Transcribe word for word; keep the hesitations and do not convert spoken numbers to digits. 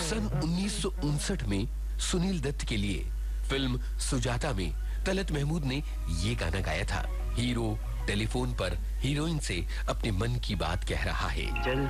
सन उन्नीस सौ उनसठ में सुनील दत्त के लिए फिल्म सुजाता में तलत महमूद ने ये गाना गाया था। हीरो टेलीफोन पर हीरोइन से अपने मन की बात कह रहा है।